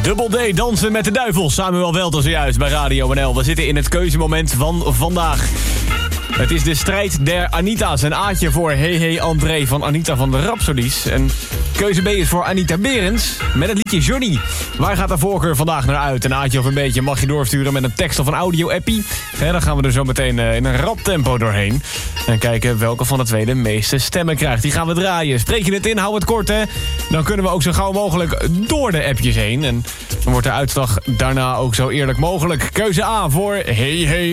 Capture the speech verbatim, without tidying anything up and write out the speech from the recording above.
Double D, dansen met de duivel. Samuel Welter zojuist bij Radio N L. We zitten in het keuzemoment van vandaag. Het is de strijd der Anita's. Een A'tje voor Hey Hey André van Anita van de Rhapsodies. En keuze B is voor Anita Berends met het liedje Johnny. Waar gaat de voorkeur vandaag naar uit? Een A'tje of een beetje mag je doorsturen met een tekst of een audio-appie. Ja, dan gaan we er zo meteen in een rap tempo doorheen. En kijken welke van de twee de meeste stemmen krijgt. Die gaan we draaien. Spreek je het in, hou het kort hè. Dan kunnen we ook zo gauw mogelijk door de appjes heen. En dan wordt de uitslag daarna ook zo eerlijk mogelijk. Keuze A voor Hey Hey